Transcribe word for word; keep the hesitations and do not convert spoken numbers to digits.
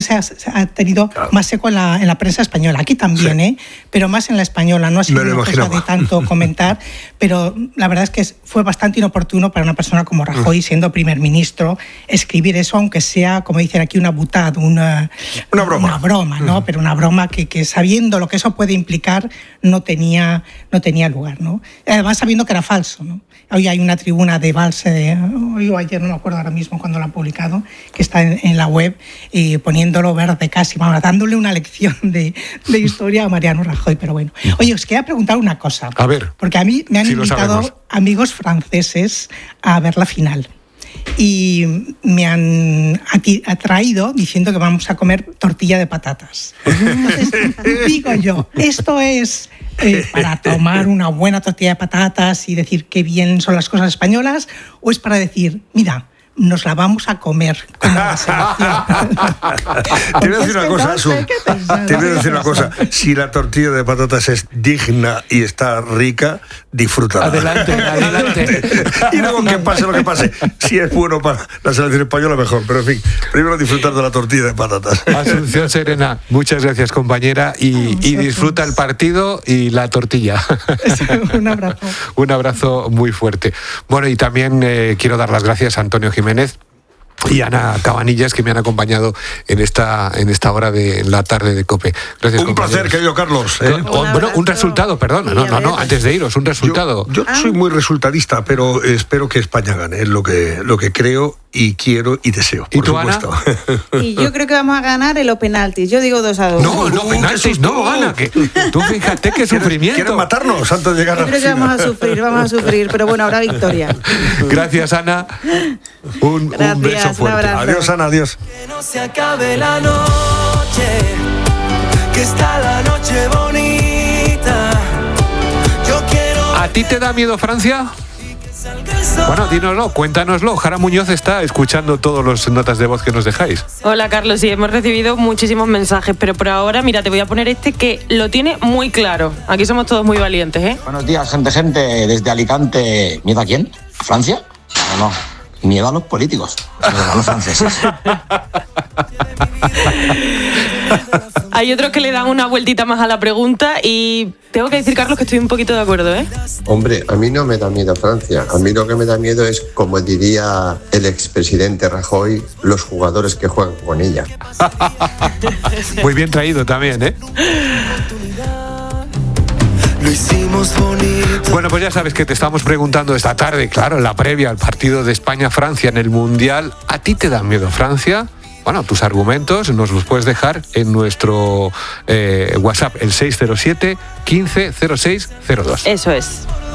se ha, se ha tenido claro. más eco en la, en la prensa española. Aquí también, sí. ¿eh? Pero más en la española. No ha sido una cosa de tanto comentar, pero la verdad es que fue bastante inoportuno para una persona como Rajoy, siendo primer ministro, escribir eso, aunque sea, como dicen aquí, una butad, una, una broma, una broma, ¿no? Uh-huh. Pero una broma que, que sabiendo lo que eso puede implicar no tenía, no tenía lugar, ¿no? Además sabiendo que era falso, ¿no? Hoy hay una tribuna de Valls, de, hoy o ayer, no me acuerdo ahora mismo cuando lo han publicado, que está en, en la web, eh, poniéndolo verde casi, vamos, dándole una lección de, de historia a Mariano Rajoy, pero bueno. Oye, os quería preguntar una cosa. A ver. Porque a mí me han si invitado amigos franceses a ver la final. Y me han atraído diciendo que vamos a comer tortilla de patatas. Entonces, digo yo, esto es eh, para tomar una buena tortilla de patatas y decir qué bien son las cosas españolas, o es para decir, mira, nos la vamos a comer como la selección. Te voy a decir una cosa, Asun. Te voy a decir una cosa. Si la tortilla de patatas es digna y está rica, disfrútala. Adelante, adelante. Y luego que pase lo que pase. Si es bueno para la selección española, mejor. Pero en fin, primero disfrutar de la tortilla de patatas. Asunción Serena, muchas gracias, compañera. Y, y disfruta el partido y la tortilla. Un abrazo. Un abrazo muy fuerte. Bueno, y también eh, quiero dar las gracias a Antonio Jiménez y Ana Cabanillas, que me han acompañado en esta en esta hora de la tarde de COPE. Gracias, un placer, querido Carlos. ¿eh? O, bueno, un resultado, perdón. No, no, no, antes de iros, un resultado. Yo, yo soy muy resultadista, pero espero que España gane, es lo que, lo que creo y quiero y deseo. ¿Y por tú, supuesto. Ana? Y yo creo que vamos a ganar en los penaltis. Yo digo dos a dos. No, no, penaltis, no, Ana. Que, tú fíjate qué sufrimiento. Quieren matarnos antes de llegar a la final. Yo creo que vamos a sufrir, vamos a sufrir, pero bueno, habrá victoria. Gracias, Ana. Un, Gracias, un beso fuerte. Un adiós, Ana, adiós. Que no se acabe la noche, que está la noche bonita. Yo quiero. ¿A ti te da miedo Francia? Bueno, dínoslo, cuéntanoslo. Jara Muñoz está escuchando todas las notas de voz que nos dejáis. Hola, Carlos, sí, hemos recibido muchísimos mensajes, pero por ahora, mira, te voy a poner este que lo tiene muy claro. Aquí somos todos muy valientes, ¿eh? Buenos días, gente, gente, desde Alicante. ¿Miedo a quién? ¿A Francia? No, no. Miedo a los políticos, miedo a los franceses. Hay otros que le dan una vueltita más a la pregunta y tengo que decir, Carlos, que estoy un poquito de acuerdo, ¿eh? Hombre, a mí no me da miedo Francia. A mí lo que me da miedo es, como diría el expresidente Rajoy, los jugadores que juegan con ella. Muy bien traído también, ¿eh? Lo hicimos bonito. Bueno, pues ya sabes que te estamos preguntando esta tarde, claro, en la previa al partido de España-Francia en el Mundial. ¿A ti te da miedo Francia? Bueno, tus argumentos nos los puedes dejar en nuestro eh, WhatsApp, el seis cero siete, quince, cero seis cero dos. Eso es.